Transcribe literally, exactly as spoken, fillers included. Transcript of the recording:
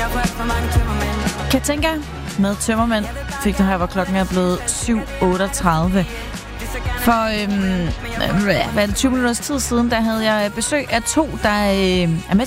Katinka med Tømmermænd fik du her, hvor klokken er blevet syv otteogtredive. For øhm, hvad er det, tyve minutters tid siden, der havde jeg besøg af to, der øh, er med